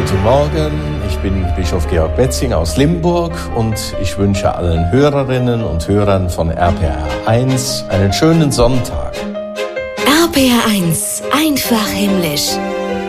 Guten Morgen, ich bin Bischof Georg Betzing aus Limburg und ich wünsche allen Hörerinnen und Hörern von RPR1 einen schönen Sonntag. RPR1, einfach himmlisch.